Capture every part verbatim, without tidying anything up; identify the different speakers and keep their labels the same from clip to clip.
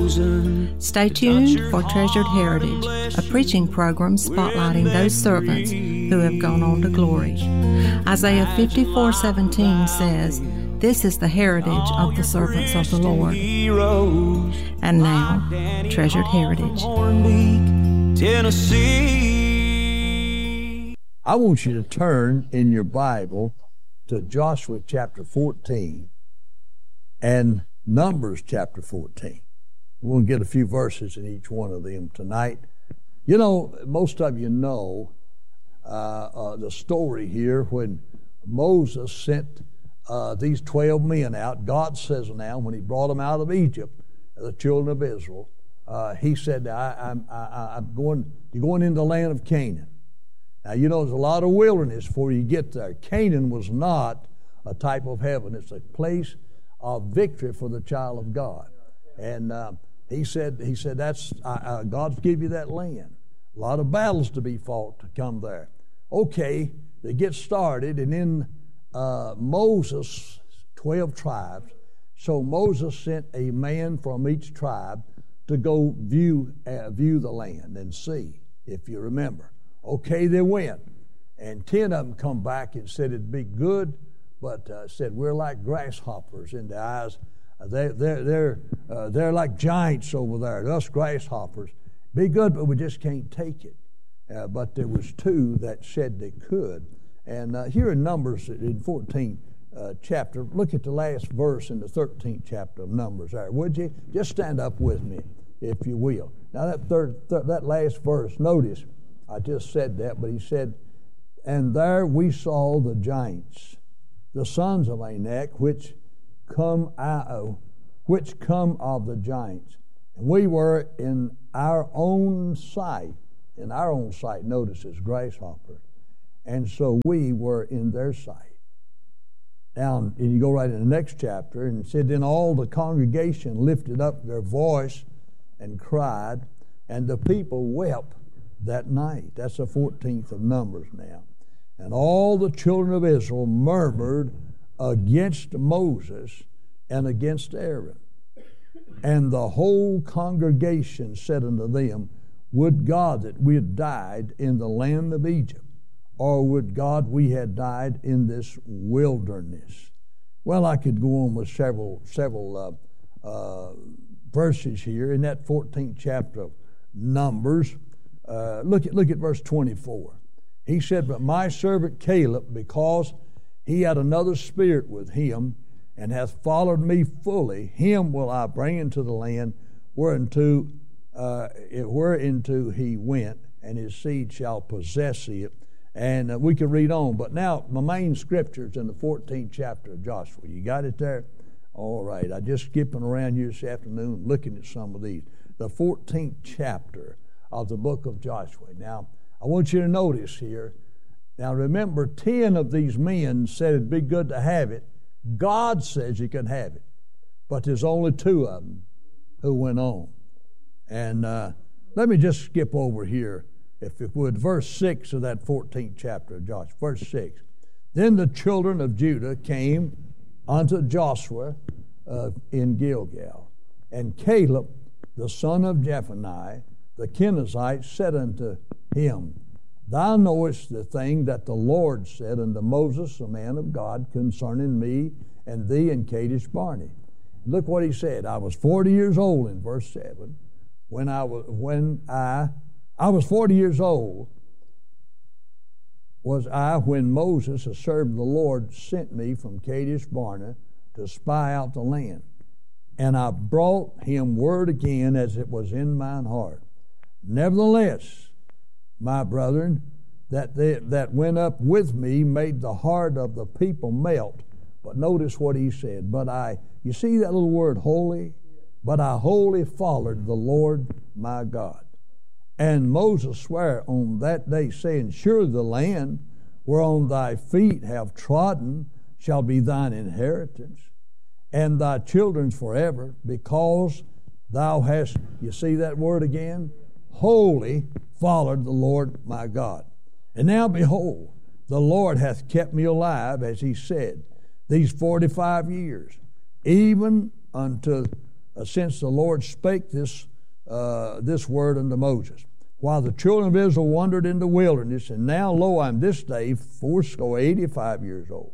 Speaker 1: chosen.
Speaker 2: Stay tuned for Treasured Heritage, a preaching program spotlighting those servants who have gone on to glory. Isaiah fifty-four seventeen says, "This is the heritage of the servants of the Lord." And now, Treasured Heritage.
Speaker 1: Tennessee.
Speaker 3: I want you to turn in your Bible to Joshua chapter fourteen and Numbers chapter fourteen. We'll get a few verses in each one of them tonight. You know, most of you know uh, uh, the story here when Moses sent uh, these twelve men out. God says now, when he brought them out of Egypt, the children of Israel, uh, he said, I, I'm, I, I'm going, you're going into the land of Canaan. Now, you know, there's a lot of wilderness before you get there. Canaan was not a type of heaven. It's a place of victory for the child of God. And uh, he said, he said, that's uh, uh, God's give you that land. A lot of battles to be fought to come there. Okay, they get started, and then uh, Moses, twelve tribes. So Moses sent a man from each tribe to go view uh, view the land and see, if you remember. Okay, they went, and ten of them come back and said it'd be good, but uh, said we're like grasshoppers in the eyes. Uh, they, they're they're uh, they're like giants over there. Us grasshoppers, be good, but we just can't take it. Uh, but there was two that said they could, and uh, here in Numbers in fourteenth uh, chapter, look at the last verse in the thirteenth chapter of Numbers. There, would you just stand up with me, if you will? Now that third th- that last verse, notice. I just said that, but he said, "And there we saw the giants, the sons of Anak, which come out, which come of the giants. And we were in our own sight," in our own sight, notice, as grasshoppers. "And so we were in their sight." Now, and you go right in the next chapter, and it said, "Then all the congregation lifted up their voice and cried, and the people wept that night." That's the fourteenth of Numbers now. "And all the children of Israel murmured against Moses and against Aaron. And the whole congregation said unto them, Would God that we had died in the land of Egypt, or would God we had died in this wilderness?" Well, I could go on with several several uh, uh, verses here in that fourteenth chapter of Numbers. Uh, look at look at verse twenty-four. He said, "But my servant Caleb, because he had another spirit with him, and hath followed me fully, him will I bring into the land whereunto uh, whereinto he went, and his seed shall possess it." And uh, we can read on. But now my main scripture is in the fourteenth chapter of Joshua. You got it there? All right. I'm just skipping around here this afternoon looking at some of these. The fourteenth chapter of the book of Joshua. Now, I want you to notice here, now remember, ten of these men said it'd be good to have it. God says you can have it. But there's only two of them who went on. And uh, let me just skip over here, if it would, verse six of that fourteenth chapter of Joshua. Verse six. "Then the children of Judah came unto Joshua uh, in Gilgal, and Caleb, the son of Jephunneh, the Kenizzite, said unto him, Thou knowest the thing that the Lord said unto Moses, the man of God, concerning me and thee in Kadesh Barnea. Look what he said. I was forty years old in verse seven. When I was when I I was forty years old was I when Moses, a servant of the Lord, sent me from Kadesh Barnea to spy out the land. And I brought him word again as it was in mine heart. Nevertheless, my brethren, that they, that went up with me made the heart of the people melt." But notice what he said. But I, you see that little word, holy? "But I wholly followed the Lord my God. And Moses sware on that day, saying, Surely the land whereon thy feet have trodden shall be thine inheritance, and thy children's forever, because thou hast," you see that word again? "Wholly followed the Lord my God. And now behold, the Lord hath kept me alive, as he said, these forty-five years, even unto uh, since the Lord spake this uh, this word unto Moses, while the children of Israel wandered in the wilderness. And now, lo, I am this day fourscore, eighty-five years old,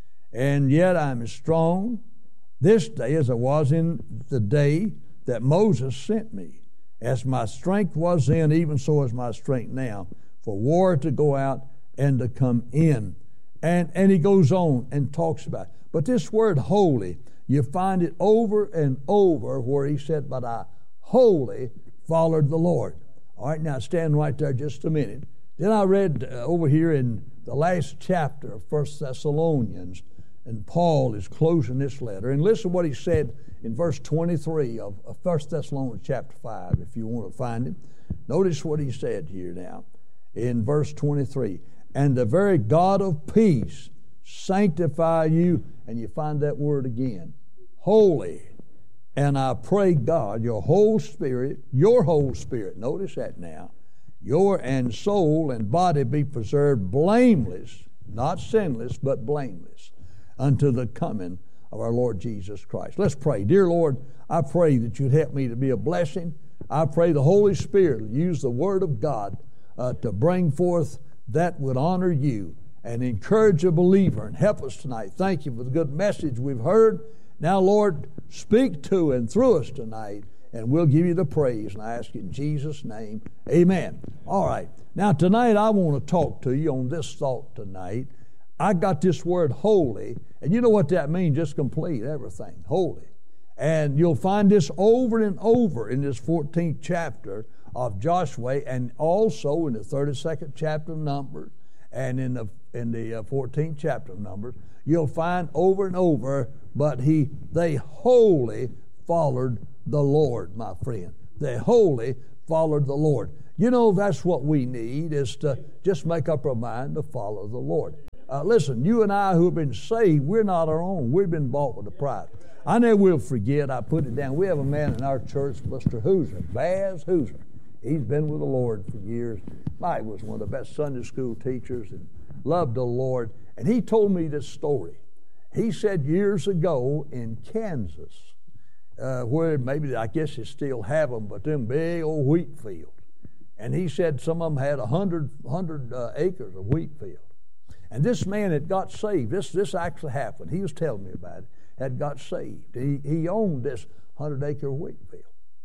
Speaker 3: and yet I am as strong this day as I was in the day that Moses sent me. As my strength was then, even so is my strength now, for war to go out and to come in. And, and he goes on and talks about it. But this word holy, you find it over and over where he said, but I wholly followed the Lord. All right, now stand right there just a minute. Then I read uh, over here in the last chapter of First Thessalonians, and Paul is closing this letter. And listen what he said in verse twenty-three of First Thessalonians chapter five, if you want to find it. Notice what he said here now in verse twenty-three. And the very God of peace sanctify you, and you find that word again, holy. And I pray God, your whole spirit, your whole spirit, notice that now, your and soul and body be preserved blameless, not sinless, but blameless, unto the coming of our Lord Jesus Christ. Let's pray. Dear Lord, I pray that you'd help me to be a blessing. I pray the Holy Spirit will use the Word of God uh, to bring forth that would honor you and encourage a believer and help us tonight. Thank you for the good message we've heard. Now, Lord, speak to and through us tonight, and we'll give you the praise. And I ask in Jesus' name, amen. All right. Now, tonight I want to talk to you on this thought tonight. I got this word holy, and you know what that means, just complete everything, holy. And you'll find this over and over in this fourteenth chapter of Joshua, and also in the thirty-second chapter of Numbers, and in the in the fourteenth chapter of Numbers. You'll find over and over, but he they wholly followed the Lord, my friend. They wholly followed the Lord. You know, that's what we need, is to just make up our mind to follow the Lord. Uh, listen, you and I who have been saved, we're not our own. We've been bought with a price. I never will forget, I put it down. We have a man in our church, Mister Hooser, Baz Hooser. He's been with the Lord for years. Mike was one of the best Sunday school teachers and loved the Lord. And he told me this story. He said years ago in Kansas, uh, where maybe I guess you still have them, but them big old wheat fields. And he said some of them had a hundred, hundred uh, acres of wheat field. And this man had got saved. This this actually happened. He was telling me about it. Had got saved. He, he owned this hundred-acre wheat field.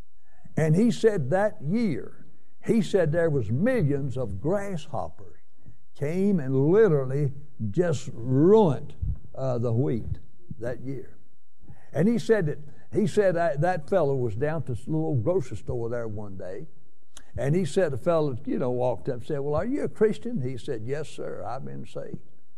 Speaker 3: And he said that year, he said there was millions of grasshoppers came and literally just ruined uh, the wheat that year. And he said that he said that, that fellow was down to this little grocery store there one day. And he said, the fellow, you know, walked up and said, well, are you a Christian? He said, yes, sir, I've been saved.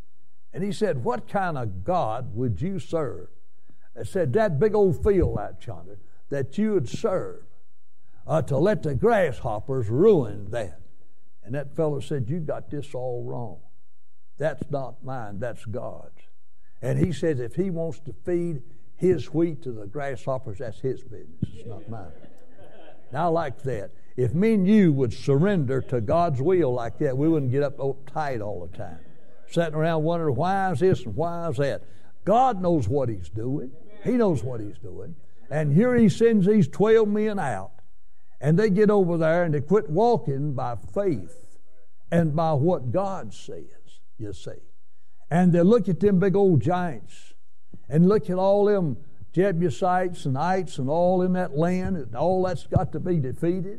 Speaker 3: And he said, what kind of God would you serve? I said, that big old field out yonder that you would serve uh, to let the grasshoppers ruin that. And that fellow said, you got this all wrong. That's not mine, that's God's. And he says if he wants to feed his wheat to the grasshoppers, that's his business, it's not mine. Now I like that. If me and you would surrender to God's will like that, we wouldn't get up uptight all the time, sitting around wondering why is this and why is that. God knows what he's doing. He knows what he's doing. And here he sends these twelve men out, and they get over there and they quit walking by faith and by what God says, you see. And they look at them big old giants and look at all them Jebusites and ites and all in that land, and all that's got to be defeated.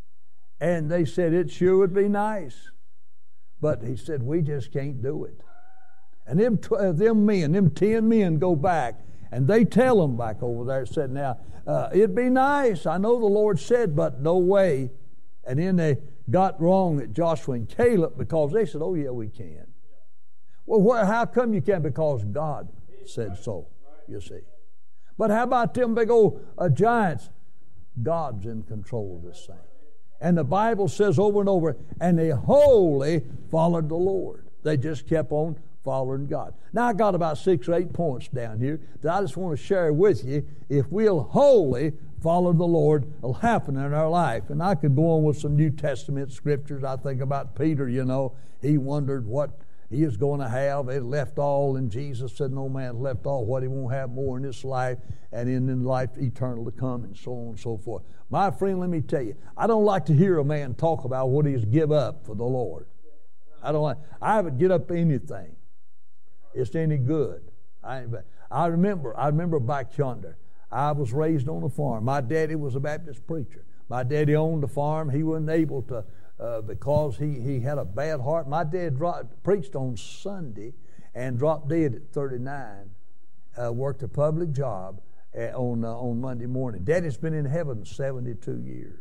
Speaker 3: And they said, it sure would be nice. But he said, we just can't do it. And them, uh, them men, them ten men go back, and they tell them back over there, said, now, uh, it'd be nice. I know the Lord said, but no way. And then they got wrong at Joshua and Caleb because they said, oh, yeah, we can. Well, wh- how come you can? Because God said so, you see. But how about them big old uh, giants? God's in control of this thing. And the Bible says over and over, and they wholly followed the Lord. They just kept on following God. Now I got about six or eight points down here that I just want to share with you. If we'll wholly follow the Lord, it'll happen in our life. And I could go on with some New Testament scriptures. I think about Peter, you know. He wondered what he is going to have, it left all, and Jesus said, no man left all what he won't have more in this life, and in, in life eternal to come, and so on and so forth. My friend, let me tell you, I don't like to hear a man talk about what he's give up for the Lord. I don't like, I haven't give up anything. It's any good. I, I remember, I remember back yonder, I was raised on a farm. My daddy was a Baptist preacher. My daddy owned a farm. He wasn't able to, uh, because he, he had a bad heart. My dad dropped, preached on Sunday and dropped dead at thirty-nine. Uh, worked a public job uh, on uh, on Monday morning. Daddy's been in heaven seventy-two years.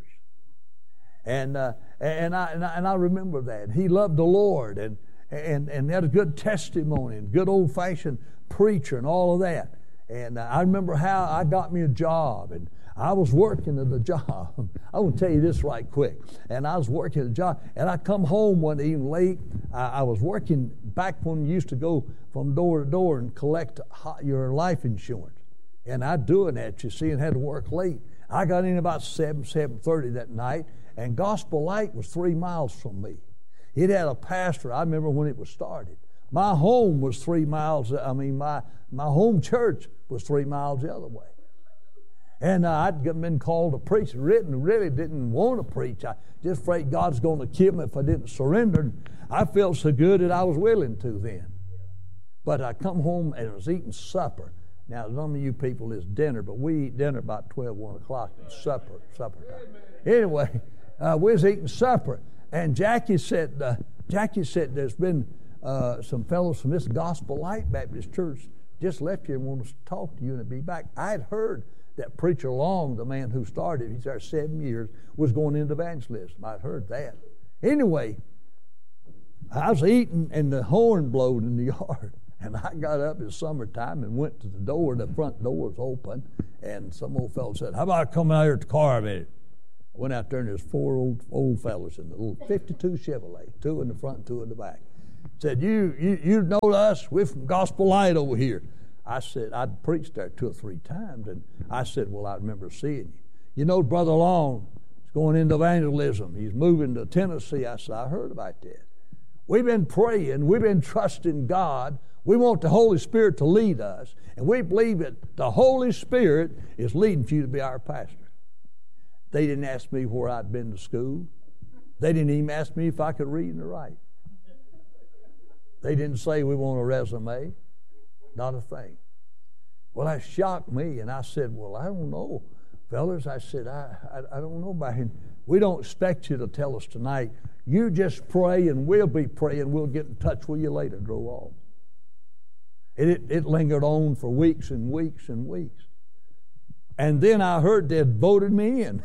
Speaker 3: And uh, and I, and I and I remember that. He loved the Lord and and and had a good testimony and good old-fashioned preacher and all of that. And uh, I remember how I got me a job, and I was working at the job. I want to tell you this right quick. And I was working at the job, and I come home one evening late. I, I was working back when you used to go from door to door and collect your life insurance. And I doing that, you see, and had to work late. I got in about seven, seven thirty that night, and Gospel Light was three miles from me. It had a pastor. I remember when it was started. My home was three miles, I mean, my, my home church was three miles the other way. And uh, I'd been called to preach, written, really didn't want to preach. I just afraid God's going to kill me if I didn't surrender. And I felt so good that I was willing to then. But I come home and I was eating supper. Now, some of you people is dinner, but we eat dinner about twelve, one o'clock, and supper, supper time. Anyway, uh, we was eating supper, and Jackie said, uh, Jackie said, there's been uh, some fellows from this Gospel Light Baptist Church just left here and want to talk to you and be back. I had heard that Preacher Long, the man who started, he's there seven years, was going into evangelism. I'd heard that. Anyway, I was eating, and the horn blowed in the yard. And I got up in summertime and went to the door. The front door was open. And some old fellow said, how about coming out here at the car a minute? I went out there, and there's four old old fellows in the little fifty-two Chevrolet, two in the front, two in the back. Said, you, you, you know us? We're from Gospel Light over here. I said, I'd preached there two or three times. And I said, well, I remember seeing you. You know, Brother Long is going into evangelism. He's moving to Tennessee. I said, I heard about that. We've been praying. We've been trusting God. We want the Holy Spirit to lead us. And we believe that the Holy Spirit is leading for you to be our pastor. They didn't ask me where I'd been to school. They didn't even ask me if I could read and write. They didn't say we want a resume. Not a thing. Well, that shocked me, and I said, well, I don't know. Fellas, I said, I, I, I don't know about him. We don't expect you to tell us tonight. You just pray, and we'll be praying. We'll get in touch with you later. Drove off. It, it, it lingered on for weeks and weeks and weeks. And then I heard they'd voted me in.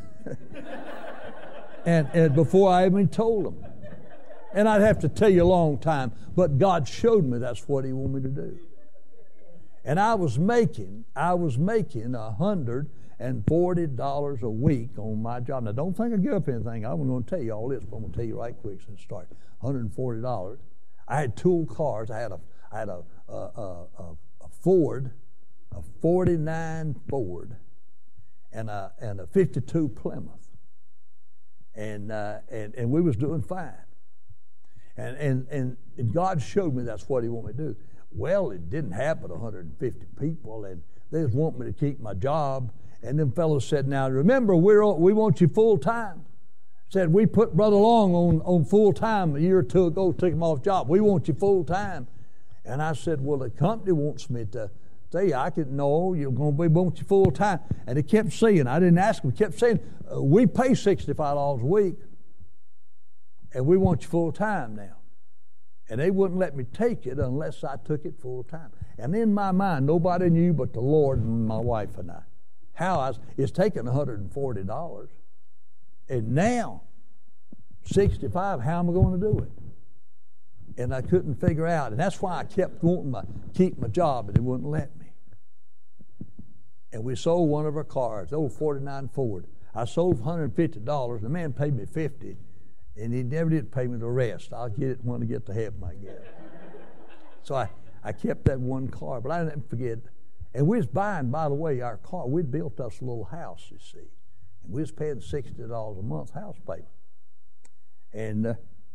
Speaker 3: and, and before I even told them. And I'd have to tell you a long time, but God showed me that's what He wanted me to do. And I was making, I was making one hundred forty dollars a week on my job. Now, don't think I give up anything. I'm going to tell you all this, but I'm going to tell you right quick since it started. one hundred forty dollars. I had tool cars. I had a, I had a, a, a, a Ford, a forty-nine Ford, and a, and a fifty-two Plymouth. And, uh, and, and we was doing fine. And, and, and God showed me that's what He wanted me to do. Well, it didn't happen to one hundred fifty people, and they just want me to keep my job. And them fellows said, now remember, we're, we want you full time. Said, we put Brother Long on, on full time a year or two ago, took him off job. We want you full time. And I said, well, the company wants me to say, I can, no, you're going to be, want you full time. And they kept saying, I didn't ask them, kept saying, uh, we pay sixty-five dollars a week, and we want you full time now. And they wouldn't let me take it unless I took it full time. And in my mind, nobody knew but the Lord and my wife and I. How I was, it's taking one hundred forty dollars. And now, sixty-five, how am I going to do it? And I couldn't figure out. And that's why I kept wanting to keep my job, but they wouldn't let me. And we sold one of our cars, the old forty-nine Ford. I sold for one hundred fifty dollars, and the man paid me fifty dollars. And he never did pay me the rest. I'll get it when I get to heaven, I guess. So I, I kept that one car, but I didn't forget. And we was buying, by the way, our car. We'd built us a little house, you see. And we was paying sixty dollars a month house payment. And uh,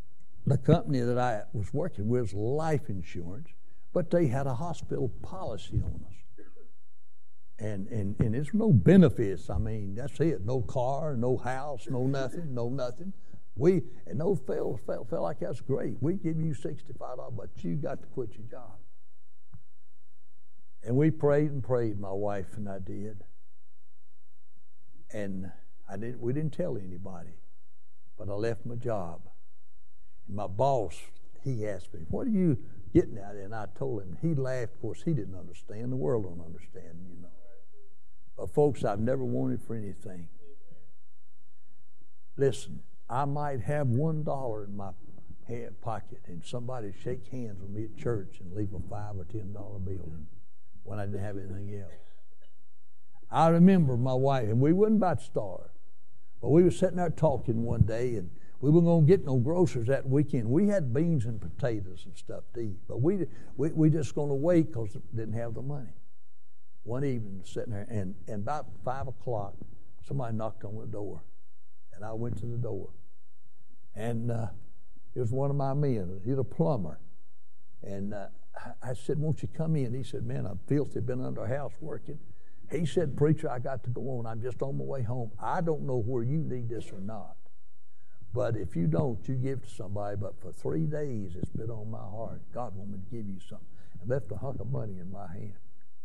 Speaker 3: the company that I was working with was life insurance, but they had a hospital policy on us. And, and, and there's no benefits. I mean, that's it. No car, no house, no nothing, no nothing. We, and those fellows felt, felt like that's great. We give you sixty-five dollars, but you got to quit your job. And we prayed and prayed, my wife and I did. And I didn't, we didn't tell anybody, but I left my job. And my boss, he asked me, what are you getting at? And I told him. He laughed. Of course, he didn't understand. The world don't understand, you know. But folks, I've never wanted for anything. Listen, I might have one dollar in my head pocket and somebody shake hands with me at church and leave a five or ten dollar bill in when I didn't have anything else. I remember my wife, and we wasn't about to starve, but we were sitting there talking one day, and we weren't going to get no groceries that weekend. We had beans and potatoes and stuff to eat, but we we, we just going to wait because we didn't have the money. One evening, sitting there, and, and about five o'clock, somebody knocked on the door, and I went to the door, and uh, it was one of my men. He's a plumber, and uh, I said, won't you come in? He said, man, I'm filthy, been under a house working. He said, preacher, I got to go on. I'm just on my way home. I don't know where you need this or not, but if you don't, you give to somebody. But for three days, it's been on my heart. God wanted me to give you something. And left a hunk of money in my hand.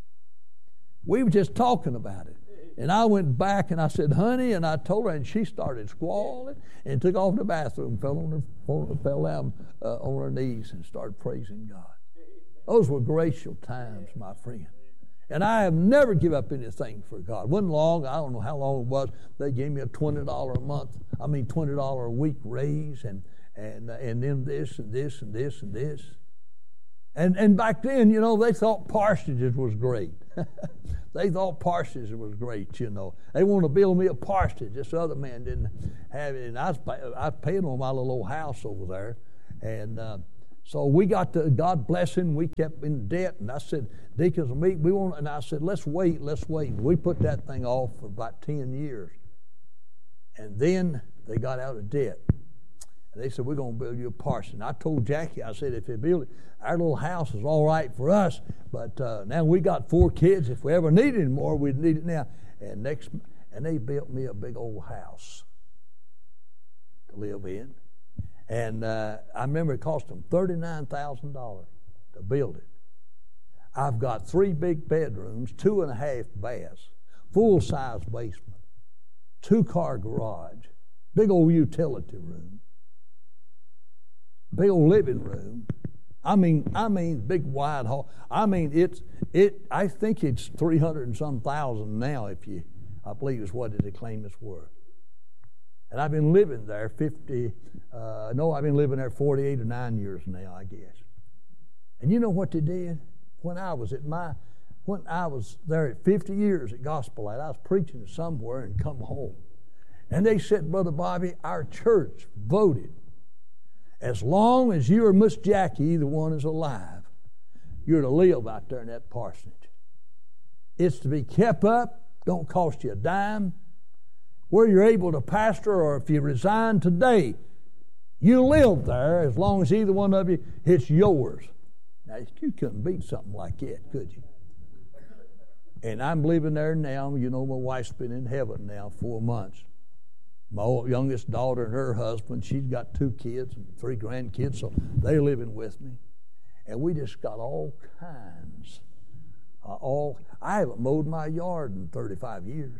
Speaker 3: We were just talking about it. And I went back and I said, honey, and I told her, and she started squalling and took off to the bathroom, fell on her, fell down uh, on her knees and started praising God. Those were gracious times, my friend. And I have never given up anything for God. It wasn't long, I don't know how long it was. They gave me a twenty dollars a month, I mean twenty dollars a week raise, and and and then this and this and this and this. And and back then, you know, they thought parsonages was great. They thought parsonages was great, you know. They wanted to build me a parsonage. This other man didn't have it. And I was, pay, I was paying on my little old house over there. And uh, so we got to, God bless him, we kept in debt. And I said, deacons meet, we want, and I said, let's wait, let's wait. And we put that thing off for about ten years. And then they got out of debt. And they said, we're going to build you a parsonage. I told Jackie, I said, if they build it, our little house is all right for us, but uh, now we got four kids. If we ever need any more, we'd need it now. And next, and they built me a big old house to live in. And uh, I remember it cost them thirty-nine thousand dollars to build it. I've got three big bedrooms, two and a half baths, full-size basement, two-car garage, big old utility room, big old living room. I mean, I mean, big wide hall. I mean, it's it. I think it's three hundred and some thousand now. If you, I believe is what they claim it's worth. And I've been living there fifty. Uh, no, I've been living there forty-eight or nine years now, I guess. And you know what they did when I was at my, when I was there at fifty years at Gospel Light. I was preaching somewhere and come home, and they said, Brother Bobby, our church voted. As long as you or Miss Jackie, either one is alive, you're to live out there in that parsonage. It's to be kept up, don't cost you a dime. Where you're able to pastor, or if you resign today, you live there as long as either one of you, it's yours. Now, you couldn't beat something like that, could you? And I'm living there now. You know, my wife's been in heaven now four months. My old youngest daughter and her husband, she's got two kids and three grandkids, so they're living with me. And we just got all kinds. Uh, all I haven't mowed my yard in thirty-five years.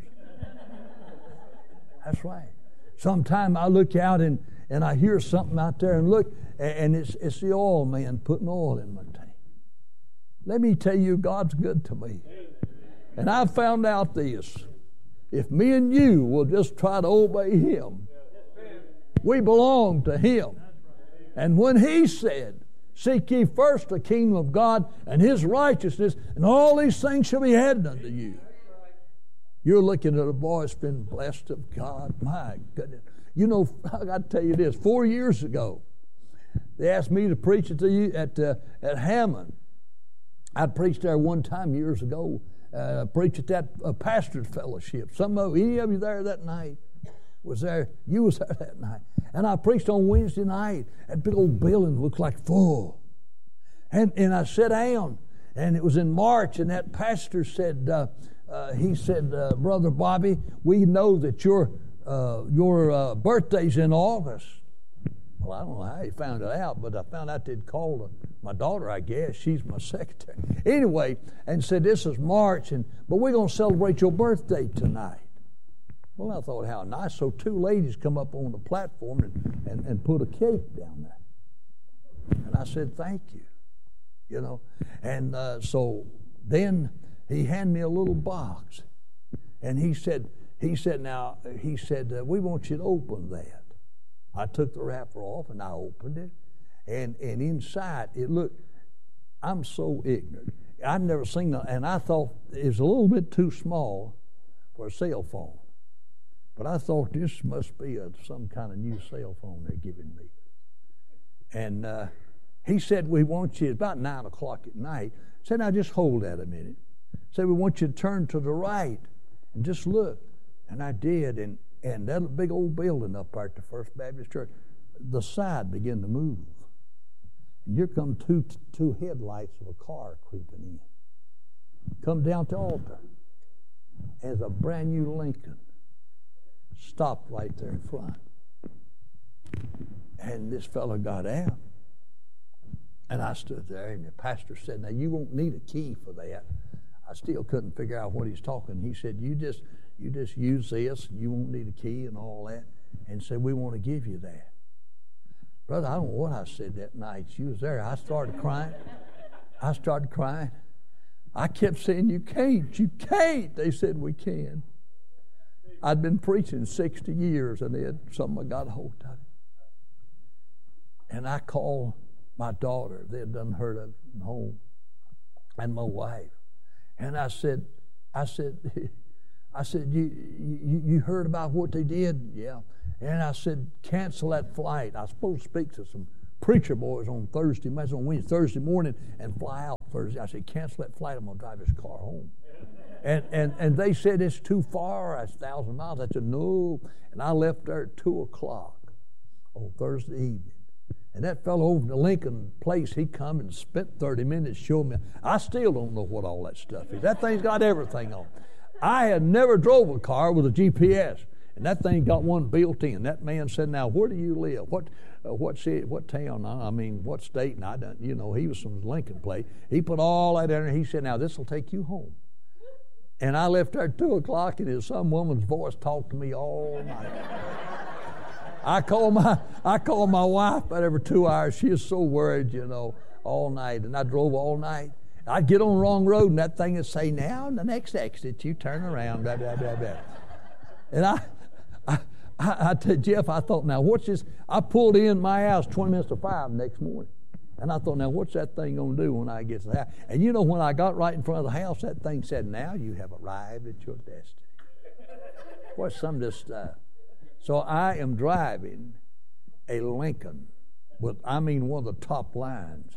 Speaker 3: That's right. Sometime I look out and, and I hear something out there and look, and it's, it's the oil man putting oil in my tank. Let me tell you, God's good to me. And I found out this. If me and you will just try to obey Him, we belong to Him. And when He said, seek ye first the kingdom of God and His righteousness, and all these things shall be added unto you. You're looking at a boy that's been blessed of God. My goodness. You know, I got to tell you this. Four years ago, they asked me to preach at, the, at, uh, at Hammond. I preached there one time years ago. Uh, preach at that uh, pastor's fellowship. Some of any of you there that night? was there. You was there that night. And I preached on Wednesday night. That big old building looked like full. And and I sat down, and it was in March, and that pastor said, uh, uh, he said, uh, Brother Bobby, we know that your uh, your uh, birthday's in August. Well, I don't know how he found it out, but I found out they'd called my daughter, I guess. She's my secretary. Anyway, and said, this is March, and but we're going to celebrate your birthday tonight. Well, I thought, how nice. So two ladies come up on the platform and, and, and put a cake down there. And I said, thank you. You know, and uh, so then he handed me a little box. And he said, he said, now, he said, uh, we want you to open that. I took the wrapper off and I opened it, and, and inside it looked, I'm so ignorant. I'd never seen that, and I thought it was a little bit too small for a cell phone. But I thought this must be a, some kind of new cell phone they're giving me. And uh, he said, we want you, about nine o'clock at night, said, now just hold that a minute. Said, we want you to turn to the right and just look. And I did, and And that big old building up there at the First Baptist Church, the side began to move. And here come two two headlights of a car creeping in. Come down to the altar. As a brand new Lincoln stopped right there in front. And this fellow got out. And I stood there, and the pastor said, now you won't need a key for that. I still couldn't figure out what he's talking. He said, you just you just use this, and you won't need a key and all that. And said, we want to give you that. Brother, I don't know what I said that night. She was there. I started crying. I started crying. I kept saying, you can't, you can't. They said, we can. I'd been preaching sixty years, and then someone got a hold of it. And I called my daughter. They had done heard of it from home. And my wife. And I said, I said, I said, you, you you heard about what they did? Yeah. And I said, cancel that flight. I was supposed to speak to some preacher boys on Thursday, on Wednesday, Thursday morning, and fly out Thursday. I said, cancel that flight. I'm going to drive this car home. And, and and they said, it's too far. That's a thousand miles. I said, no. And I left there at two o'clock on Thursday evening. And that fellow over to Lincoln Place, he come and spent thirty minutes showing me. I still don't know what all that stuff is. That thing's got everything on. I had never drove a car with a G P S, and that thing got one built in. That man said, now, where do you live? What uh, what city, what town? I mean, what state? And I don't, you know, he was from Lincoln Place. He put all that in there. He said, now, this will take you home. And I left there at two o'clock, and there's some woman's voice talked to me all night. I called my I called my wife about every two hours. She was so worried, you know, all night. And I drove all night. I'd get on the wrong road, and that thing would say, now, in the next exit, you turn around, blah, blah, blah, blah. And I, I, I, I told Jeff, I thought, now, what's this? I pulled in my house twenty minutes to five the next morning. And I thought, now, what's that thing going to do when I get to the house? And you know, when I got right in front of the house, that thing said, now you have arrived at your destiny. What's some of this stuff? So I am driving a Lincoln with, I mean, one of the top lines.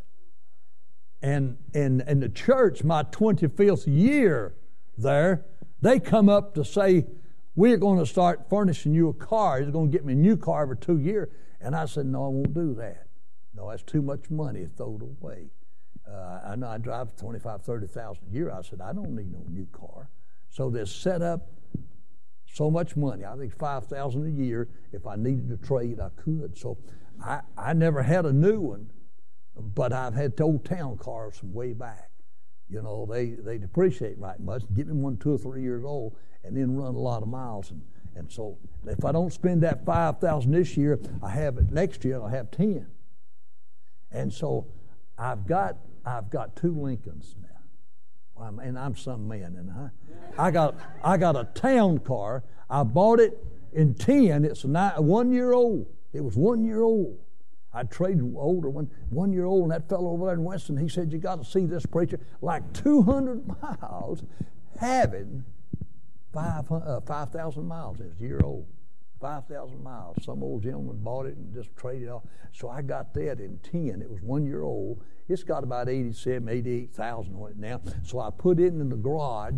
Speaker 3: And in and the church, my twenty-fifth year there, they come up to say, we're going to start furnishing you a car. It's going to get me a new car every two years. And I said, no, I won't do that. No, that's too much money to throw it away. Uh, I know I drive twenty-five, thirty thousand a year. I said, I don't need no new car. So they set up so much money. I think five thousand dollars a year. If I needed to trade, I could. So I, I never had a new one, but I've had old town cars from way back. You know, they, they depreciate right much. Get me one two or three years old and then run a lot of miles. And, and so if I don't spend that five thousand dollars this year, I have it next year, I'll have ten. And so I've got I've got two Lincolns now. I'm, and I'm some man, and I, I got I got a town car. I bought it in ten. It's a nine, one year old. It was one year old. I traded older one, one year old, and that fellow over there in Winston, he said, you got to see this preacher, like two hundred miles, having five uh, five thousand miles. It's a year old. five thousand miles. Some old gentleman bought it and just traded it off. So I got that in ten. It was one year old. It's got about eighty-seven, eighty-eight thousand on it now. So I put it in the garage,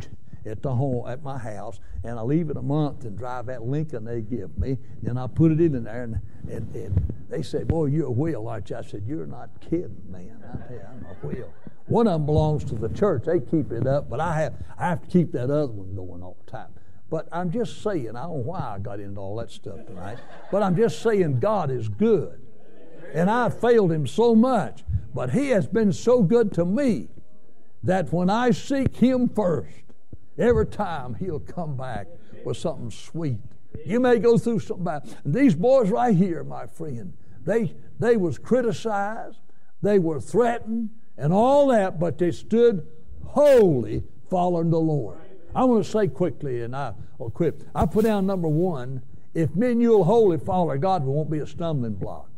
Speaker 3: at the home, at my house, and I leave it a month and drive that Lincoln they give me. Then I put it in there, and, and, and they say, boy, you're a wheel, aren't you? I said, you're not kidding, man. I tell you, I'm a wheel. One of them belongs to the church. They keep it up, but I have I have to keep that other one going all the time. But I'm just saying, I don't know why I got into all that stuff tonight, but I'm just saying God is good. And I've failed him so much, but he has been so good to me that when I seek him first, every time he'll come back with something sweet. You may go through something bad. And these boys right here, my friend, they they was criticized, they were threatened, and all that, but they stood wholly following the Lord. I want to say quickly, and I will quit. I put down number one, if men you'll wholly follow God, we won't be a stumbling block.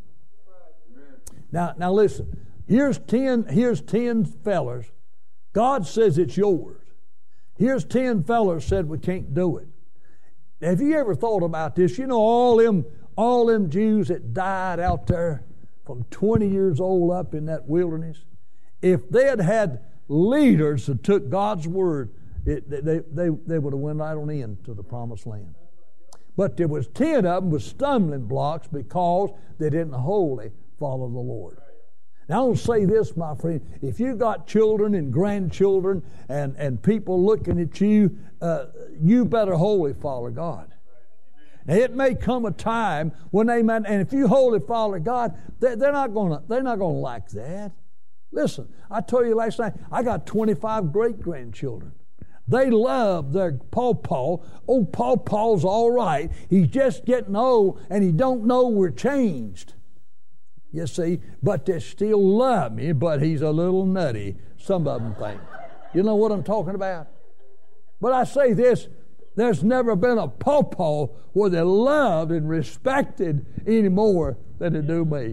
Speaker 3: Now, now listen, here's ten, here's ten fellers. God says it's yours. Here's ten fellers said we can't do it. Have you ever thought about this? You know, all them, all them Jews that died out there from twenty years old up in that wilderness, if they had had leaders that took God's word, it, they, they, they would have went right on into the promised land. But there was ten of them with stumbling blocks because they didn't wholly follow the Lord. Now, I want to say this, my friend. If you got children and grandchildren and, and people looking at you, uh, you better wholly follow God. Now, it may come a time when they might, and if you wholly follow God, they, they're not going to they're not going to like that. Listen, I told you last night, I got twenty-five great-grandchildren. They love their pawpaw. Oh, pawpaw's all right. He's just getting old, and he don't know we're changed. You see, but they still love me, but he's a little nutty, some of them think. You know what I'm talking about? But I say this, there's never been a pawpaw where they loved and respected any more than they do me.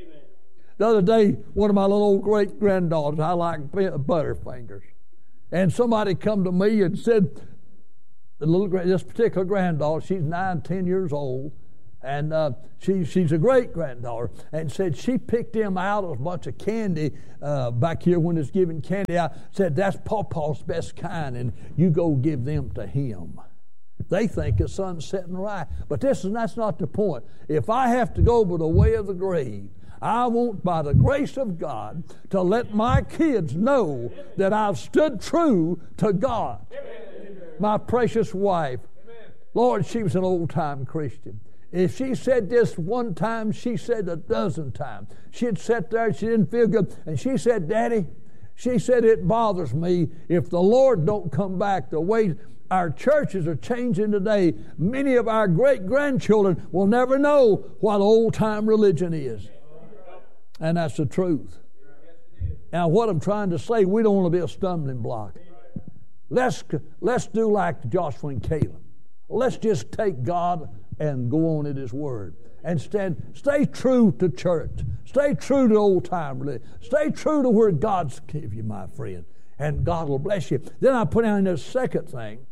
Speaker 3: The other day, one of my little old great-granddaughters, I like Butterfingers, and somebody come to me and said, the little this particular granddaughter, she's nine, ten years old, and uh, she, she's a great-granddaughter, and said she picked him out a bunch of candy uh, back here when it's giving candy out, said that's Pawpaw's best kind, and you go give them to him. They think the sun's setting right. But this is, that's not the point. If I have to go by the way of the grave, I want, by the grace of God, to let my kids know that I've stood true to God. Amen. My precious wife, Lord, she was an old-time Christian. If she said this one time, she said a dozen times. She'd sit there, she didn't feel good, and she said, Daddy, she said, it bothers me if the Lord don't come back the way our churches are changing today. Many of our great-grandchildren will never know what old-time religion is. And that's the truth. Now, what I'm trying to say, we don't want to be a stumbling block. Let's, let's do like Joshua and Caleb. Let's just take God and go on at His Word. And stand, stay true to church. Stay true to old-time religion. Stay true to where God's give you, my friend. And God will bless you. Then I put down this second thing,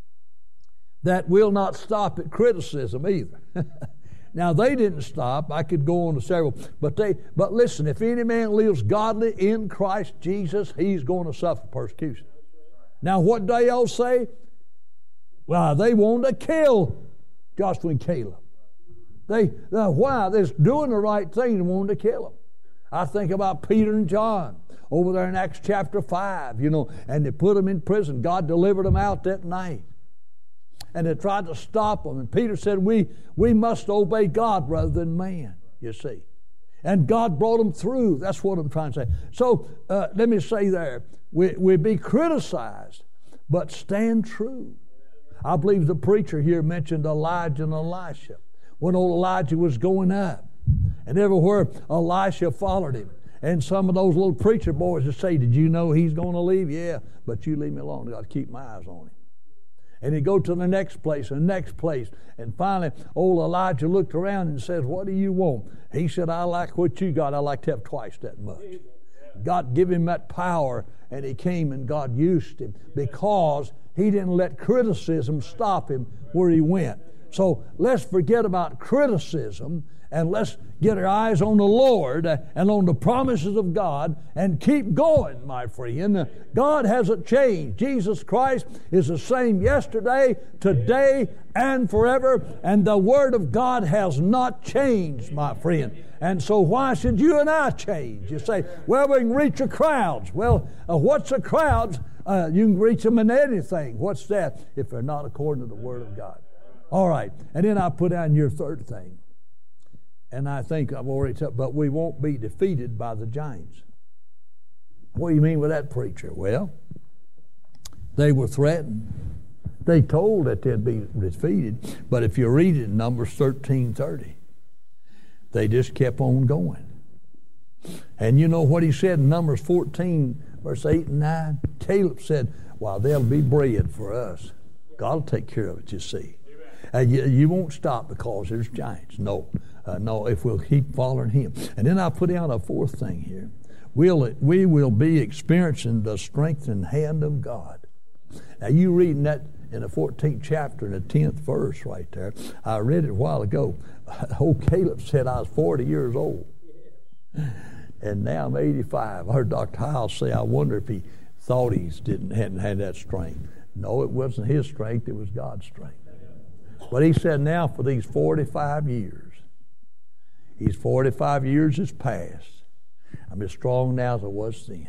Speaker 3: that will not stop at criticism either. Now, they didn't stop. I could go on to several. But they. But listen, if any man lives godly in Christ Jesus, he's going to suffer persecution. Now, what do y'all say? Well, they wanted to kill Joshua and Caleb. They, uh, why? They're doing the right thing and wanted to kill them. I think about Peter and John over there in Acts chapter five, you know, and they put them in prison. God delivered them out that night. And they tried to stop them. And Peter said, we, we must obey God rather than man, you see. And God brought them through. That's what I'm trying to say. So uh, let me say there, we, we be criticized, but stand true. I believe the preacher here mentioned Elijah and Elisha. When old Elijah was going up, and everywhere Elisha followed him. And some of those little preacher boys would say, did you know he's going to leave? Yeah, but you leave me alone. I've got to keep my eyes on him. And he'd go to the next place and the next place. And finally, old Elijah looked around and said, what do you want? He said, I like what you got. I like to have twice that much. God gave him that power, and he came and God used him because he didn't let criticism stop him where he went. So let's forget about criticism and let's get our eyes on the Lord and on the promises of God and keep going, my friend. God hasn't changed. Jesus Christ is the same yesterday, today, and forever. And the Word of God has not changed, my friend. And so why should you and I change? You say, well, we can reach the crowds. Well, uh, what's the crowds? Uh, you can reach them in anything. What's that? If they're not according to the Word of God. All right. And then I put down your third thing. And I think I've already said, but we won't be defeated by the giants. What do you mean with that, preacher? Well, they were threatened. They told that they'd be defeated. But if you read it in Numbers thirteen thirty, they just kept on going. And you know what he said in Numbers fourteen, verse eight and nine? Caleb said, well, there'll be bread for us. God will take care of it, you see. Uh, you, you won't stop because there's giants. No. Uh, no, if we'll keep following Him. And then I put down a fourth thing here. We'll, we will be experiencing the strengthening hand of God. Now, you reading that in the fourteenth chapter, in the tenth verse right there. I read it a while ago. Old Caleb said I was forty years old. And now I'm eighty-five. I heard Doctor Hiles say, I wonder if he thought he didn't, hadn't had that strength. No, it wasn't his strength. It was God's strength. But he said now for these forty-five years, He's forty-five years has passed. I'm as strong now as I was then.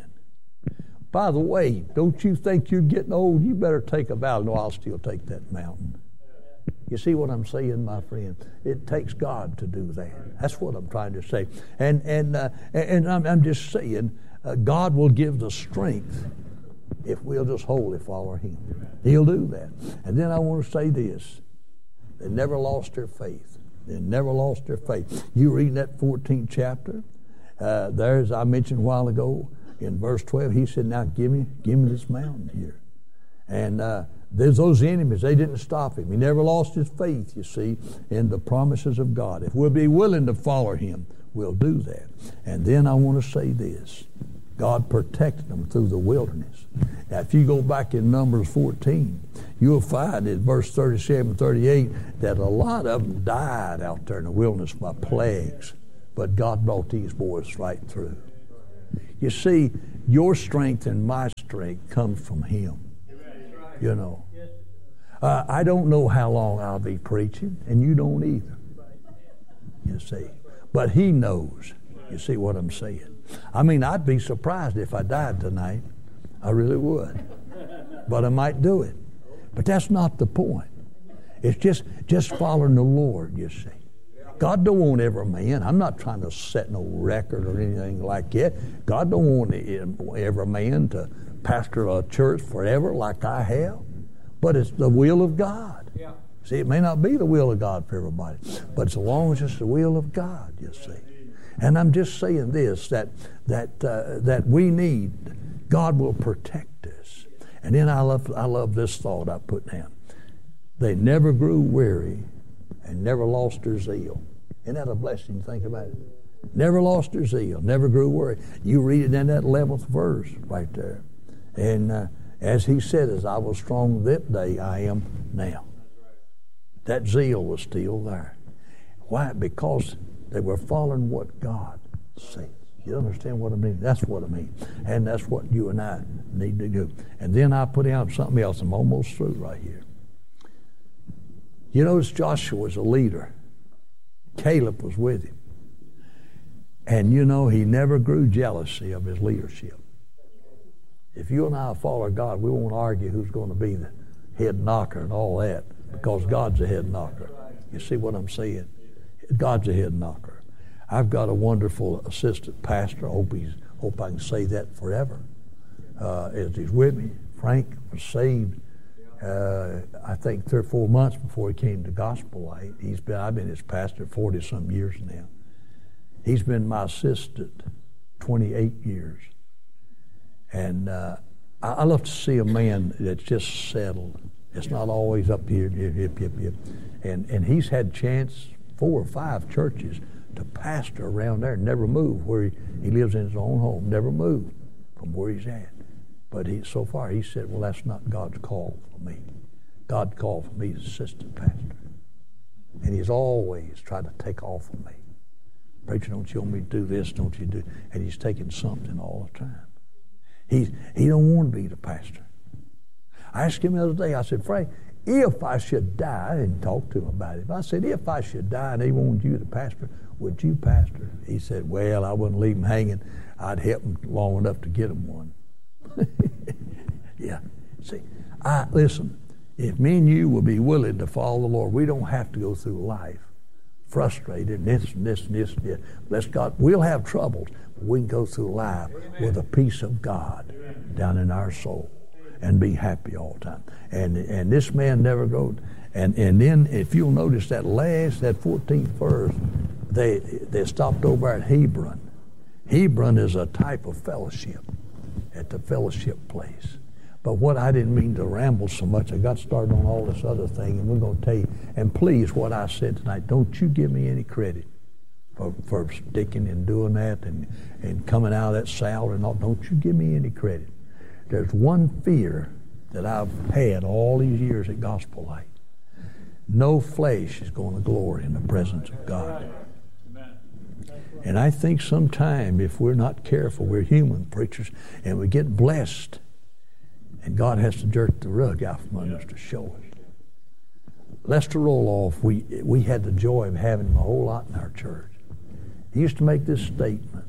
Speaker 3: By the way, don't you think you're getting old? You better take a vow. No, I'll still take that mountain. You see what I'm saying, my friend? It takes God to do that. That's what I'm trying to say. And and uh, and I'm, I'm just saying, uh, God will give the strength if we'll just wholly follow Him. He'll do that. And then I want to say this: they never lost their faith. They never lost their faith. You read that fourteenth chapter. Uh, there, as I mentioned a while ago, in verse twelve, he said, "Now give me, give me this mountain here." And uh, there's those enemies. They didn't stop him. He never lost his faith. You see, in the promises of God. If we'll be willing to follow Him, we'll do that. And then I want to say this: God protected them through the wilderness. Now, if you go back in Numbers fourteen, you'll find in verse thirty-seven, thirty-eight that a lot of them died out there in the wilderness by plagues. But God brought these boys right through. You see, your strength and my strength comes from Him. You know. Uh, I don't know how long I'll be preaching, and you don't either. You see. But He knows. You see what I'm saying? I mean, I'd be surprised if I died tonight. I really would. But I might do it. But that's not the point. It's just, just following the Lord, you see. God don't want every man. I'm not trying to set no record or anything like that. God don't want every man to pastor a church forever like I have. But it's the will of God. Yeah. See, it may not be the will of God for everybody. But as long as it's the will of God, you see. And I'm just saying this, that that uh, that we need, God will protect us. And then I love I love this thought I put down. They never grew weary and never lost their zeal. Isn't that a blessing? Think about it. Never lost their zeal, never grew weary. You read it in that eleventh verse right there. And uh, as He said, as I was strong that day, I am now. That zeal was still there. Why? Because they were following what God said. You understand what I mean? That's what I mean. And that's what you and I need to do. And then I put out something else. I'm almost through right here. You notice Joshua was a leader. Caleb was with him. And you know, he never grew jealousy of his leadership. If you and I follow God, we won't argue who's going to be the head knocker and all that, because God's a head knocker. You see what I'm saying? God's a head knocker. I've got a wonderful assistant pastor. I hope, he's, hope I can say that forever. Uh, as he's with me, Frank was saved, uh, I think, three or four months before he came to Gospel Light. He's been, I've been his pastor forty-some years now. He's been my assistant twenty-eight years. And uh, I, I love to see a man that's just settled. It's not always up here, hip, hip, hip, hip. And, and he's had chance, four or five churches, to pastor around there and never move where he, he lives in his own home, never move from where he's at. But he, so far he said, well, that's not God's call for me. God called for me as assistant pastor. And he's always tried to take off on me. Preacher, don't you want me to do this? Don't you do? And he's taking something all the time. He he don't want to be the pastor. I asked him the other day, I said, Frank, if I should die, and talk to him about it, I said, if I should die and they wanted you to pastor, would you pastor? He said, well, I wouldn't leave him hanging. I'd help him long enough to get him one. Yeah. See, I listen, if me and you will be willing to follow the Lord, we don't have to go through life frustrated, and this and this and this and this. Bless God, we'll have troubles, but we can go through life with a peace of God down in our soul and be happy all the time. And and this man never goes. And and then if you'll notice that last, that fourteenth verse, they they stopped over at Hebron. Hebron is a type of fellowship, at the fellowship place. But what I didn't mean to ramble so much, I got started on all this other thing, and we're going to tell you, and please, what I said tonight, don't you give me any credit for, for sticking and doing that and, and coming out of that salary and all. Don't you give me any credit. There's one fear that I've had all these years at Gospel Light. No flesh is going to glory in the presence of God. And I think sometime, if we're not careful, we're human preachers, and we get blessed, and God has to jerk the rug out from under us to show us. Lester Roloff, we we had the joy of having him a whole lot in our church. He used to make this statement,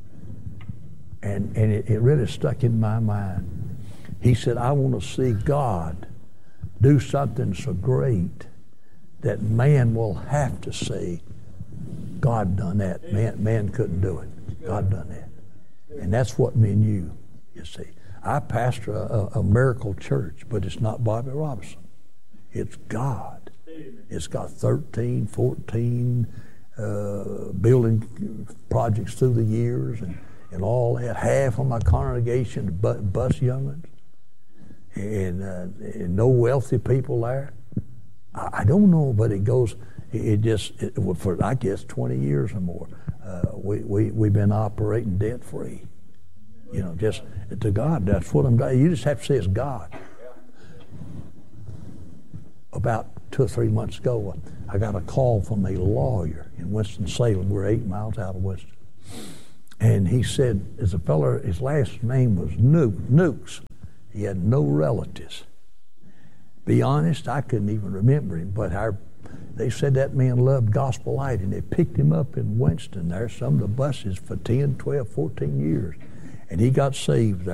Speaker 3: and, and it, it really stuck in my mind. He said, I want to see God do something so great that man will have to say, God done that. Man, man couldn't do it. God done that. And that's what me and you, you see. I pastor a, a miracle church, but it's not Bobby Robinson. It's God. It's got thirteen, fourteen uh, building projects through the years and, and all that. Half of my congregation bus young'uns and, uh, and no wealthy people there. I, I don't know, but it goes, it, it just, it, for I guess twenty years or more, uh, we, we, we've been operating debt-free. You know, just to God, that's what I'm doing. You just have to say it's God. About two or three months ago, I got a call from a lawyer in Winston-Salem. We're eight miles out of Winston. And he said, as a fella, his last name was Nuke, Nukes. He had no relatives. Be honest, I couldn't even remember him, but our, they said that man loved Gospel Light, and they picked him up in Winston there, some of the buses for ten, twelve, fourteen years. And he got saved there.